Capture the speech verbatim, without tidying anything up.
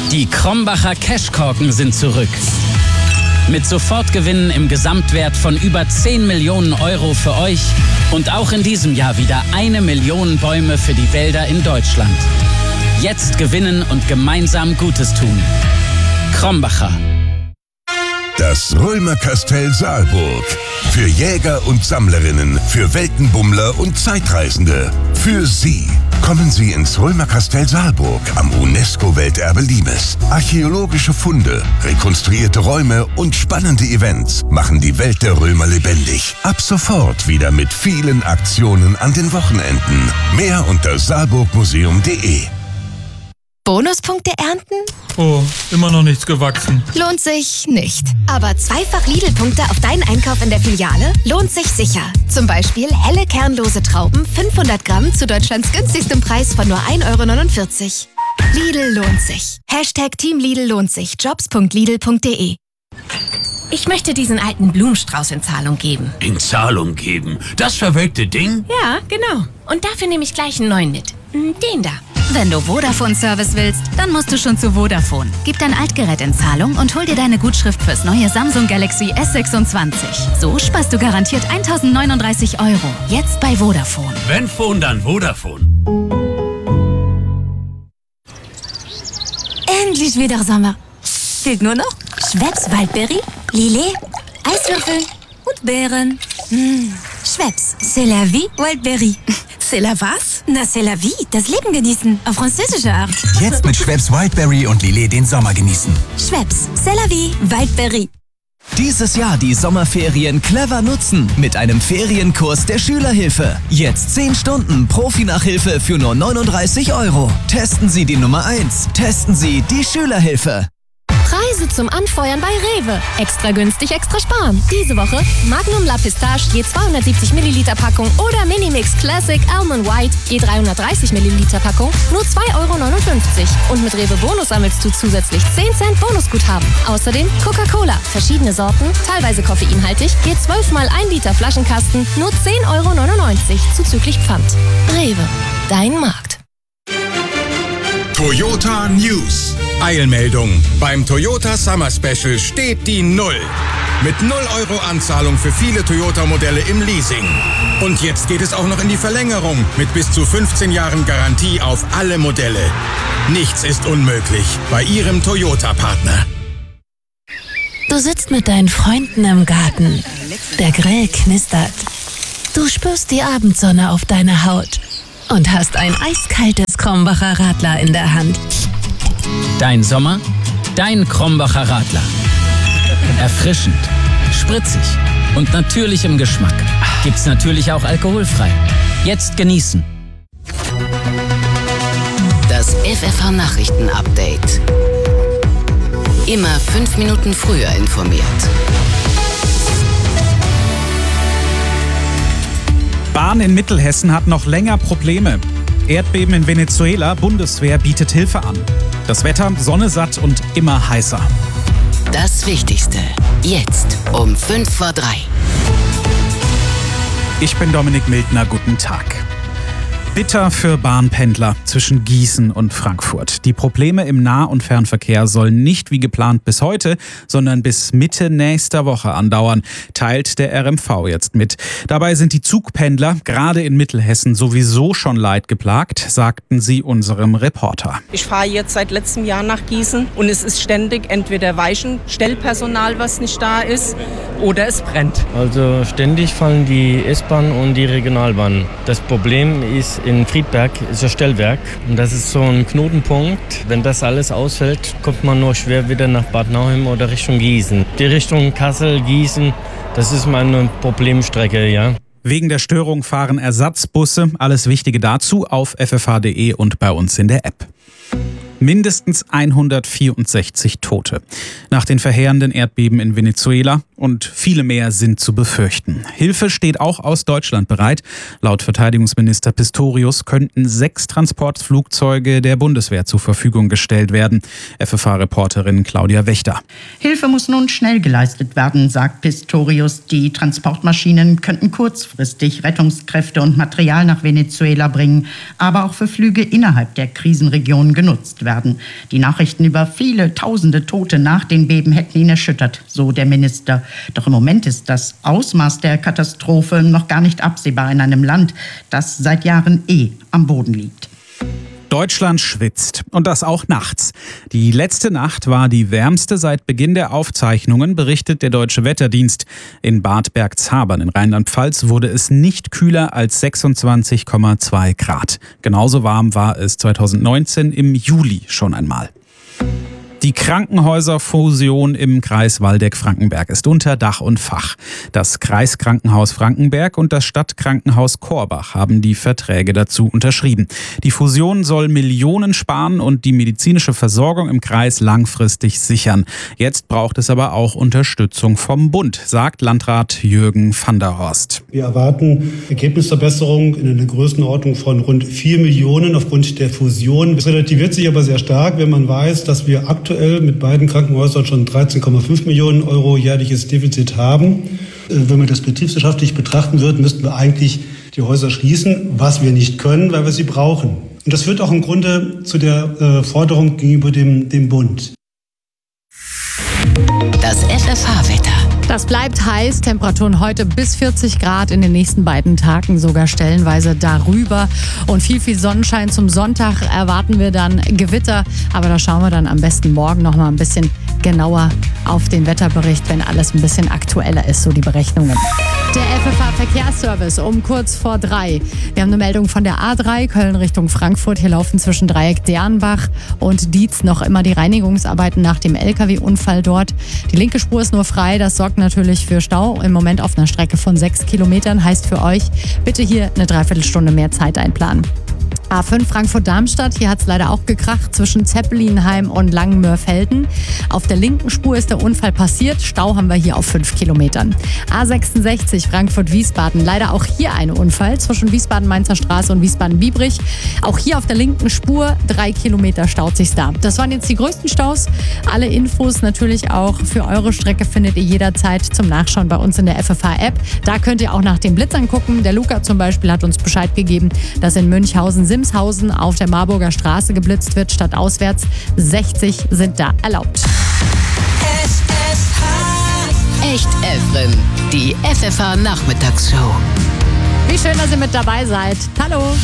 Die Krombacher Cashkorken sind zurück. Mit Sofortgewinnen im Gesamtwert von über zehn Millionen Euro für euch und auch in diesem Jahr wieder eine Million Bäume für die Wälder in Deutschland. Jetzt gewinnen und gemeinsam Gutes tun. Krombacher. Das Römerkastell Saalburg. Für Jäger und Sammlerinnen, für Weltenbummler und Zeitreisende. Für Sie. Kommen Sie ins Römerkastell Saalburg am UNESCO-Welterbe Limes. Archäologische Funde, rekonstruierte Räume und spannende Events machen die Welt der Römer lebendig. Ab sofort wieder mit vielen Aktionen an den Wochenenden. Mehr unter saalburgmuseum punkt de. Bonuspunkte ernten? Oh, immer noch nichts gewachsen. Lohnt sich nicht. Aber zweifach Lidl-Punkte auf deinen Einkauf in der Filiale lohnt sich sicher. Zum Beispiel helle kernlose Trauben, fünfhundert Gramm zu Deutschlands günstigstem Preis von nur ein Euro neunundvierzig. Lidl lohnt sich. Hashtag Team Lidl lohnt sich. jobs punkt lidl punkt de. Ich möchte diesen alten Blumenstrauß in Zahlung geben. In Zahlung geben? Das verwelkte Ding? Ja, genau. Und dafür nehme ich gleich einen neuen mit. Den da. Wenn du Vodafone-Service willst, dann musst du schon zu Vodafone. Gib dein Altgerät in Zahlung und hol dir deine Gutschrift fürs neue Samsung Galaxy S sechsundzwanzig. So sparst du garantiert eintausendneununddreißig Euro. Jetzt bei Vodafone. Wenn Phone, dann Vodafone. Endlich wieder Sommer. Fehlt nur noch Schweppes Waldberry, Lillet, Eiswürfel und Beeren. Mmh. Schweppes, c'est la vie, Waldberry. C'est la was? Na, c'est la vie, das Leben genießen, auf französische Art. Jetzt mit Schweppes Wildberry und Lillet den Sommer genießen. Schweppes, c'est la vie, Waldberry. Dieses Jahr die Sommerferien clever nutzen mit einem Ferienkurs der Schülerhilfe. Jetzt zehn Stunden Profi-Nachhilfe für nur neununddreißig Euro. Testen Sie die Nummer eins. Testen Sie die Schülerhilfe. Preise zum Anfeuern bei Rewe. Extra günstig, extra sparen. Diese Woche Magnum La Pistache je zweihundertsiebzig Milliliter Packung oder Minimix Classic Almond White je dreihundertdreißig Milliliter Packung nur zwei Euro neunundfünfzig. Und mit Rewe Bonus sammelst du zusätzlich zehn Cent Bonusguthaben. Außerdem Coca-Cola. Verschiedene Sorten, teilweise koffeinhaltig, je zwölf mal ein Liter Flaschenkasten nur zehn Euro neunundneunzig zuzüglich Pfand. Rewe. Dein Markt. Toyota News. Eilmeldung. Beim Toyota Summer Special steht die Null. Mit null Euro Anzahlung für viele Toyota-Modelle im Leasing. Und jetzt geht es auch noch in die Verlängerung mit bis zu fünfzehn Jahren Garantie auf alle Modelle. Nichts ist unmöglich bei Ihrem Toyota-Partner. Du sitzt mit deinen Freunden im Garten. Der Grill knistert. Du spürst die Abendsonne auf deiner Haut und hast ein eiskaltes Krombacher Radler in der Hand. Dein Sommer, dein Krombacher Radler. Erfrischend, spritzig und natürlich im Geschmack. Gibt's natürlich auch alkoholfrei. Jetzt genießen. Das F F H-Nachrichten-Update. Immer fünf Minuten früher informiert. Bahn in Mittelhessen hat noch länger Probleme. Erdbeben in Venezuela, Bundeswehr bietet Hilfe an. Das Wetter sonnesatt und immer heißer. Das Wichtigste, jetzt um fünf vor drei. Ich bin Dominik Mildner, guten Tag. Bitter für Bahnpendler zwischen Gießen und Frankfurt. Die Probleme im Nah- und Fernverkehr sollen nicht wie geplant bis heute, sondern bis Mitte nächster Woche andauern, teilt der R M V jetzt mit. Dabei sind die Zugpendler gerade in Mittelhessen sowieso schon leidgeplagt, sagten sie unserem Reporter. Ich fahre jetzt seit letztem Jahr nach Gießen und es ist ständig entweder Weichenstellpersonal, was nicht da ist, oder es brennt. Also ständig fallen die S-Bahn und die Regionalbahn. Das Problem ist, in Friedberg ist ein Stellwerk und das ist so ein Knotenpunkt. Wenn das alles ausfällt, kommt man nur schwer wieder nach Bad Nauheim oder Richtung Gießen. Die Richtung Kassel, Gießen, das ist meine Problemstrecke, ja. Wegen der Störung fahren Ersatzbusse. Alles Wichtige dazu auf f f h punkt de und bei uns in der App. Mindestens hundertvierundsechzig Tote. Nach den verheerenden Erdbeben in Venezuela und viele mehr sind zu befürchten. Hilfe steht auch aus Deutschland bereit. Laut Verteidigungsminister Pistorius könnten sechs Transportflugzeuge der Bundeswehr zur Verfügung gestellt werden. F F H-Reporterin Claudia Wächter. Hilfe muss nun schnell geleistet werden, sagt Pistorius. Die Transportmaschinen könnten kurzfristig Rettungskräfte und Material nach Venezuela bringen, aber auch für Flüge innerhalb der Krisenregion genutzt werden. Die Nachrichten über viele tausende Tote nach den Beben hätten ihn erschüttert, so der Minister. Doch im Moment ist das Ausmaß der Katastrophe noch gar nicht absehbar in einem Land, das seit Jahren eh am Boden liegt. Deutschland schwitzt. Und das auch nachts. Die letzte Nacht war die wärmste seit Beginn der Aufzeichnungen, berichtet der Deutsche Wetterdienst. In Bad Bergzabern in Rheinland-Pfalz wurde es nicht kühler als sechsundzwanzig Komma zwei Grad. Genauso warm war es zweitausendneunzehn im Juli schon einmal. Die Krankenhäuserfusion im Kreis Waldeck-Frankenberg ist unter Dach und Fach. Das Kreiskrankenhaus Frankenberg und das Stadtkrankenhaus Korbach haben die Verträge dazu unterschrieben. Die Fusion soll Millionen sparen und die medizinische Versorgung im Kreis langfristig sichern. Jetzt braucht es aber auch Unterstützung vom Bund, sagt Landrat Jürgen van der Horst. Wir erwarten Ergebnisverbesserungen in einer Größenordnung von rund vier Millionen aufgrund der Fusion. Es relativiert sich aber sehr stark, wenn man weiß, dass wir aktuell mit beiden Krankenhäusern schon dreizehn Komma fünf Millionen Euro jährliches Defizit haben. Wenn wir das betriebswirtschaftlich betrachten würden, müssten wir eigentlich die Häuser schließen, was wir nicht können, weil wir sie brauchen. Und das führt auch im Grunde zu der Forderung gegenüber dem, dem Bund. Das F F H-Wetter. Das bleibt heiß, Temperaturen heute bis vierzig Grad, in den nächsten beiden Tagen sogar stellenweise darüber. Und viel, viel Sonnenschein zum Sonntag erwarten wir dann Gewitter. Aber da schauen wir dann am besten morgen noch mal ein bisschen genauer auf den Wetterbericht, wenn alles ein bisschen aktueller ist, so die Berechnungen. Der F F H-Verkehrsservice um kurz vor drei. Wir haben eine Meldung von der A drei, Köln Richtung Frankfurt. Hier laufen zwischen Dreieck Dernbach und Dietz noch immer die Reinigungsarbeiten nach dem L K W-Unfall dort. Die linke Spur ist nur frei, das sorgt natürlich für Stau. Im Moment auf einer Strecke von sechs Kilometern. Heißt für euch, bitte hier eine Dreiviertelstunde mehr Zeit einplanen. A fünf Frankfurt-Darmstadt, hier hat es leider auch gekracht zwischen Zeppelinheim und Langenmörfelden. Auf der linken Spur ist der Unfall passiert, Stau haben wir hier auf fünf Kilometern. A sechsundsechzig Frankfurt-Wiesbaden, leider auch hier ein Unfall zwischen Wiesbaden-Mainzer Straße und Wiesbaden-Biebrich. Auch hier auf der linken Spur, drei Kilometer staut sich's da. Das waren jetzt die größten Staus. Alle Infos natürlich auch für eure Strecke findet ihr jederzeit zum Nachschauen bei uns in der F F H-App. Da könnt ihr auch nach den Blitzern gucken. Der Luca zum Beispiel hat uns Bescheid gegeben, dass in Münchhausen Simshausen auf der Marburger Straße geblitzt wird, statt auswärts. sechzig sind da erlaubt. F F H. Echt Efren. Die F F H-Nachmittagsshow. Wie schön, dass ihr mit dabei seid. Hallo.